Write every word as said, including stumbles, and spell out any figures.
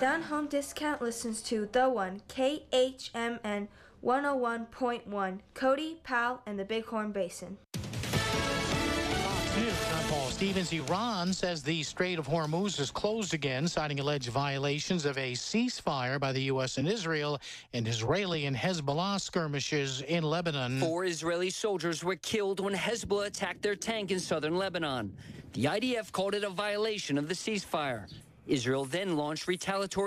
Down Home Discount listens to The One, K H M N one oh one point one, Cody, Powell, and the Bighorn Basin. News, I'm Paul Stevens. Iran says the Strait of Hormuz is closed again, citing alleged violations of a ceasefire by the U S and Israel and Israeli and Hezbollah skirmishes in Lebanon. Four Israeli soldiers were killed when Hezbollah attacked their tank in southern Lebanon. The I D F called it a violation of the ceasefire. Israel then launched retaliatory